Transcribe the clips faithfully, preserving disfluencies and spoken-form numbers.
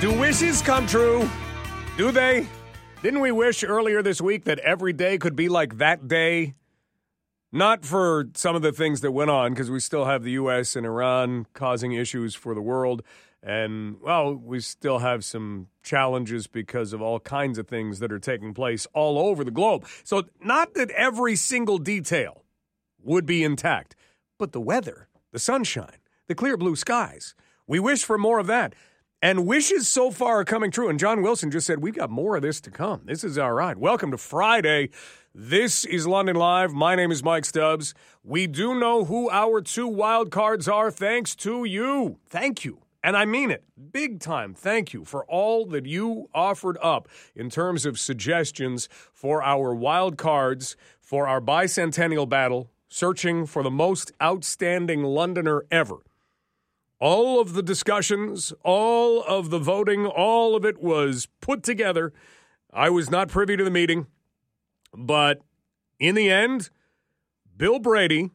Do wishes come true? Do they? Didn't we wish earlier this week that every day could be like that day? Not for some of the things that went on, because we still have the U S and Iran causing issues for the world. And, well, we still have some challenges because of all kinds of things that are taking place all over the globe. So not that every single detail would be intact, but the weather, the sunshine, the clear blue skies. We wish for more of that. And wishes so far are coming true. And John Wilson just said, we've got more of this to come. This is our ride. Welcome to Friday. This is London Live. My name is Mike Stubbs. We do know who our two wild cards are thanks to you. Thank you. And I mean it. Big time. Thank you for all that you offered up in terms of suggestions for our wild cards for our bicentennial battle, searching for the most outstanding Londoner ever. All of the discussions, all of the voting, all of it was put together. I was not privy to the meeting, but in the end, Bill Brady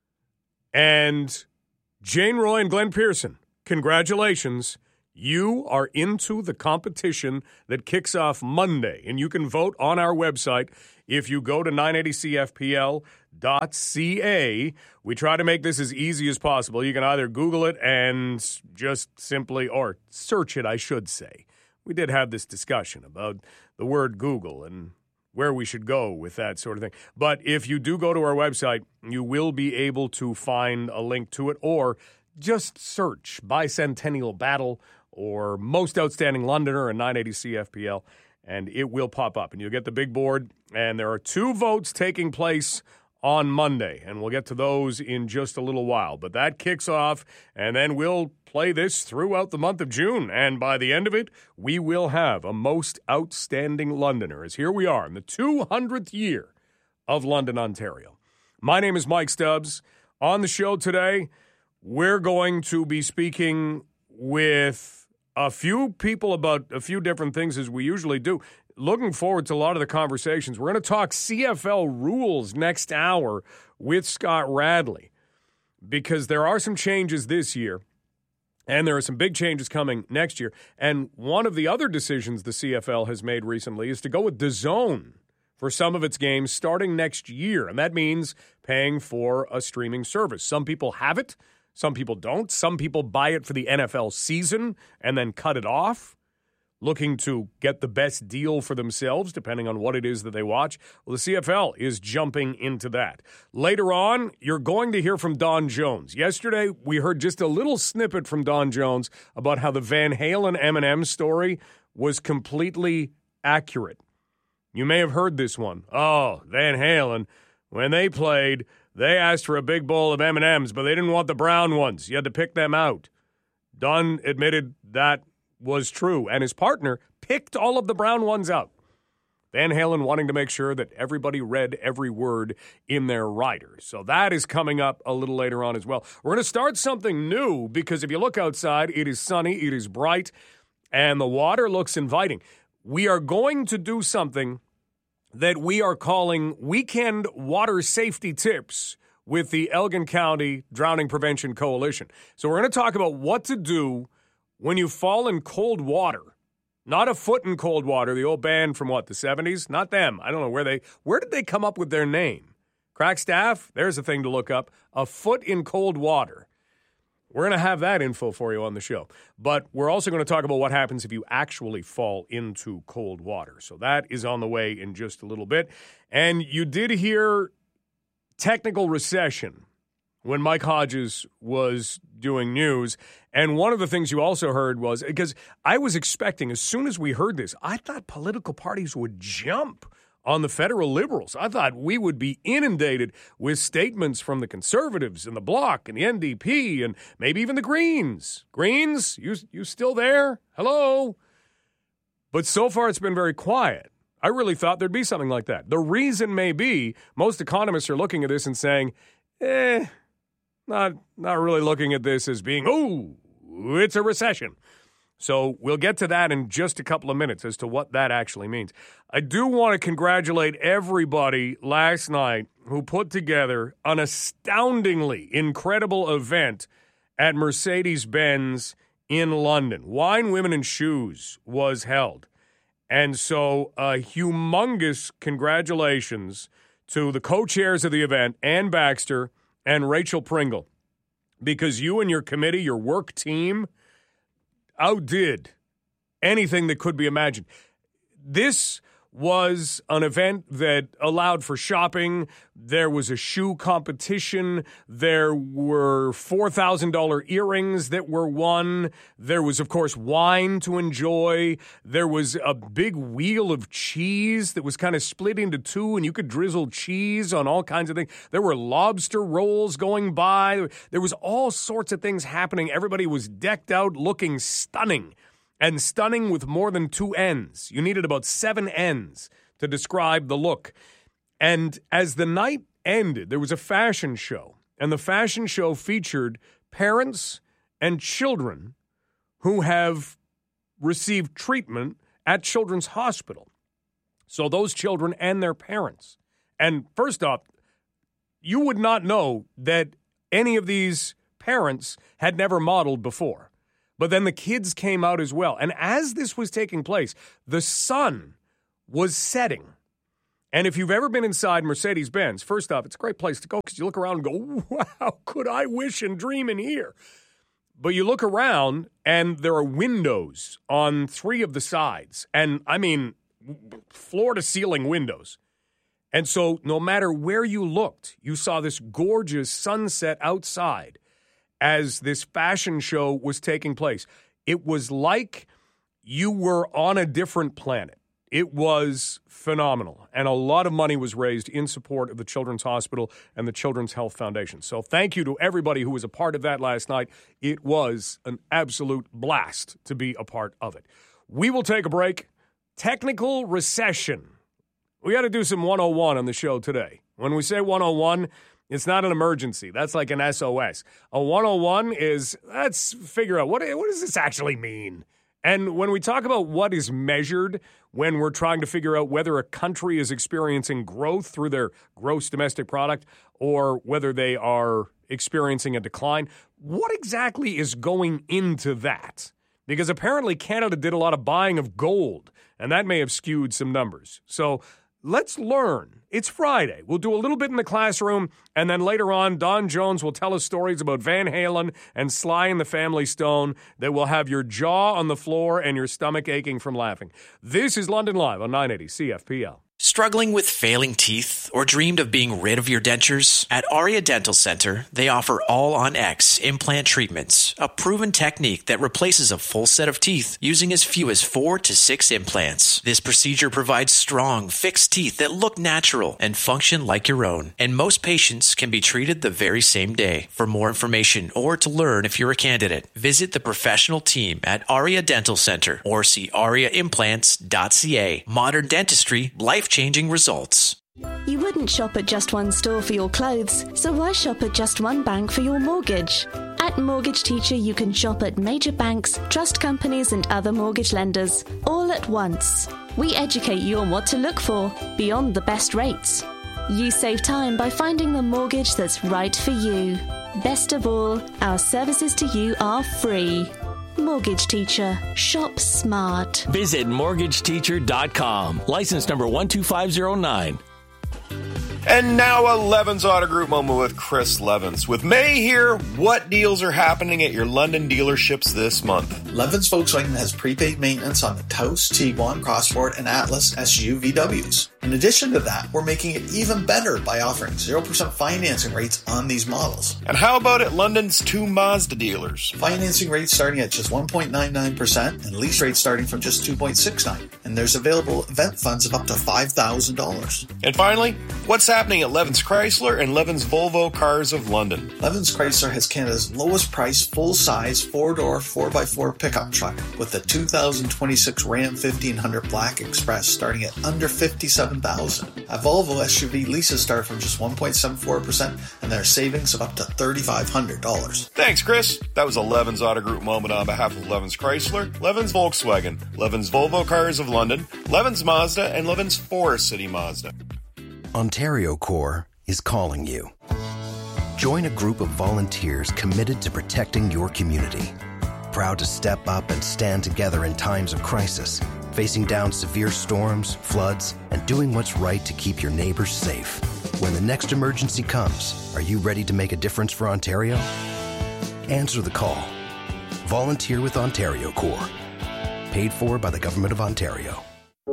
and Jane Roy and Glenn Pearson, congratulations. You are into the competition that kicks off Monday, and you can vote on our website if you go to nine eighty C F P L dot C A. We try to make this as easy as possible. You can either Google it and just simply, or search it, I should say. We did have this discussion about the word Google and where we should go with that sort of thing. But if you do go to our website, you will be able to find a link to it, or just search Bicentennial Battle or Most Outstanding Londoner and nine eighty C F P L, and it will pop up. And you'll get the big board, and there are two votes taking place on Monday, and we'll get to those in just a little while. But that kicks off, and then we'll play this throughout the month of June. And by the end of it, we will have a Most Outstanding Londoner, as here we are in the two hundredth year of London, Ontario. My name is Mike Stubbs. On the show today, we're going to be speaking with a few people about a few different things, as we usually do. Looking forward to a lot of the conversations. We're going to talk C F L rules next hour with Scott Radley, because there are some changes this year, and there are some big changes coming next year. And one of the other decisions the C F L has made recently is to go with DAZN for some of its games starting next year. And that means paying for a streaming service. Some people have it. Some people don't. Some people buy it for the N F L season and then cut it off, looking to get the best deal for themselves, depending on what it is that they watch. Well, the C F L is jumping into that. Later on, you're going to hear from Don Jones. Yesterday, we heard just a little snippet from Don Jones about how the Van Halen Eminem story was completely accurate. You may have heard this one. Oh, Van Halen, when they played, they asked for a big bowl of M and M's, but they didn't want the brown ones. You had to pick them out. Don admitted that was true, and his partner picked all of the brown ones out. Van Halen wanting to make sure that everybody read every word in their rider. So that is coming up a little later on as well. We're going to start something new, because if you look outside, it is sunny, it is bright, and the water looks inviting. We are going to do something that we are calling Weekend Water Safety Tips with the Elgin County Drowning Prevention Coalition. So we're going to talk about what to do when you fall in cold water. Not A Foot in Cold Water, the old band from, what, the seventies? Not them. I don't know where they, where did they come up with their name? Crackstaff? There's a thing to look up. A Foot in Cold Water. We're going to have that info for you on the show. But we're also going to talk about what happens if you actually fall into cold water. So that is on the way in just a little bit. And you did hear technical recession when Mike Hodges was doing news. And one of the things you also heard was, because I was expecting, as soon as we heard this, I thought political parties would jump on the federal liberals. I thought we would be inundated with statements from the Conservatives and the Bloc and the N D P and maybe even the Greens. Greens, you, you still there? Hello? But so far it's been very quiet. I really thought there'd be something like that. The reason may be most economists are looking at this and saying, eh, not, not really looking at this as being, oh, it's a recession. So we'll get to that in just a couple of minutes as to what that actually means. I do want to congratulate everybody last night who put together an astoundingly incredible event at Mercedes-Benz in London. Wine, Women, and Shoes was held. And so a humongous congratulations to the co-chairs of the event, Ann Baxter and Rachel Pringle, because you and your committee, your work team, outdid anything that could be imagined. This was an event that allowed for shopping. There was a shoe competition. There were four thousand dollars earrings that were won. There was, of course, wine to enjoy. There was a big wheel of cheese that was kind of split into two, and you could drizzle cheese on all kinds of things. There were lobster rolls going by. There was all sorts of things happening. Everybody was decked out, looking stunning. And stunning with more than two N's. You needed about seven N's to describe the look. And as the night ended, there was a fashion show. And the fashion show featured parents and children who have received treatment at Children's Hospital. So those children and their parents. And first off, you would not know that any of these parents had never modeled before. But then the kids came out as well. And as this was taking place, the sun was setting. And if you've ever been inside Mercedes-Benz, first off, it's a great place to go because you look around and go, wow, could I wish and dream in here? But you look around and there are windows on three of the sides. And I mean, floor-to-ceiling windows. And so no matter where you looked, you saw this gorgeous sunset outside as this fashion show was taking place. It was like you were on a different planet. It was phenomenal, and a lot of money was raised in support of the Children's Hospital and the Children's Health Foundation. So thank you to everybody who was a part of that last night. It was an absolute blast to be a part of it. We will take a break. Technical recession. We got to do some one oh one on the show today. When we say one oh one, it's not an emergency. That's like an S O S. A one oh one is, let's figure out, what, what does this actually mean? And when we talk about what is measured when we're trying to figure out whether a country is experiencing growth through their gross domestic product or whether they are experiencing a decline, what exactly is going into that? Because apparently Canada did a lot of buying of gold, and that may have skewed some numbers. So let's learn. It's Friday. We'll do a little bit in the classroom, and then later on, Don Jones will tell us stories about Van Halen and Sly and the Family Stone that will have your jaw on the floor and your stomach aching from laughing. This is London Live on nine eighty C F P L. Struggling with failing teeth or dreamed of being rid of your dentures? At Aria Dental Center, they offer All-on-X implant treatments, a proven technique that replaces a full set of teeth using as few as four to six implants. This procedure provides strong, fixed teeth that look natural and function like your own. And most patients can be treated the very same day. For more information or to learn if you're a candidate, visit the professional team at Aria Dental Center or see aria implants dot c a. Modern dentistry, life changing results. You wouldn't shop at just one store for your clothes, so why shop at just one bank for your mortgage? At Mortgage Teacher, you can shop at major banks, trust companies, and other mortgage lenders, all at once. We educate you on what to look for, beyond the best rates. You save time by finding the mortgage that's right for you. Best of all, our services to you are free. Mortgage Teacher. Shop smart. Visit mortgage teacher dot com. License number one two five zero nine. And now a Levins Auto Group moment with Chris Levins. With May here, what deals are happening at your London dealerships this month? Levins Volkswagen has prepaid maintenance on the Taos, Tiguan, Crossport, and Atlas S U V Ws. In addition to that, we're making it even better by offering zero percent financing rates on these models. And how about at London's two Mazda dealers? Financing rates starting at just one point nine nine percent and lease rates starting from just two point six nine percent. And there's available event funds of up to five thousand dollars. And finally, what's happening at Levins Chrysler and Levins Volvo Cars of London? Levins Chrysler has Canada's lowest price full-size four-door four by four pickup truck with the two thousand twenty-six Ram fifteen hundred Black Express starting at under fifty-seven thousand dollars. A Volvo S U V leases start from just one point seven four percent and there are savings of up to three thousand five hundred dollars. Thanks, Chris. That was a Levins Auto Group moment on behalf of Levins Chrysler, Levins Volkswagen, Levins Volvo Cars of London, Levins Mazda, and Levins Forest City Mazda. Ontario Corps is calling you. Join a group of volunteers committed to protecting your community. proud to step up and stand together in times of crisis, facing down severe storms, floods, and doing what's right to keep your neighbors safe. When the next emergency comes, are you ready to make a difference for Ontario? Answer the call. Volunteer with Ontario Corps. Paid for by the Government of Ontario.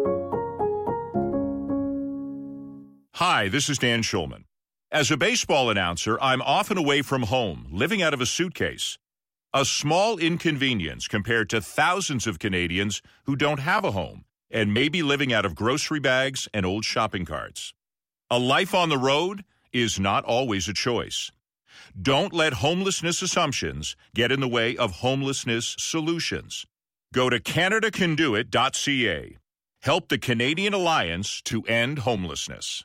Hi, this is Dan Schulman. As a baseball announcer, I'm often away from home, living out of a suitcase. A small inconvenience compared to thousands of Canadians who don't have a home and may be living out of grocery bags and old shopping carts. A life on the road is not always a choice. Don't let homelessness assumptions get in the way of homelessness solutions. Go to Canada Can Do It dot C A. Help the Canadian Alliance to End Homelessness.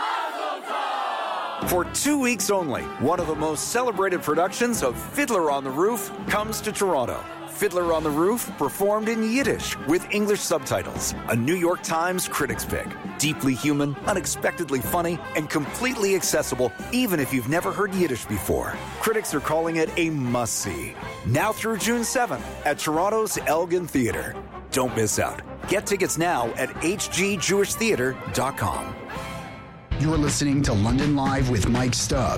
For two weeks only, one of the most celebrated productions of Fiddler on the Roof comes to Toronto. Fiddler on the Roof, performed in Yiddish with English subtitles. A New York Times critics pick. Deeply human, unexpectedly funny, and completely accessible even if you've never heard Yiddish before. Critics are calling it a must-see. Now through June seventh at Toronto's Elgin Theatre. Don't miss out. Get tickets now at h g jewish theatre dot com. You're listening to London Live with Mike Stubbs.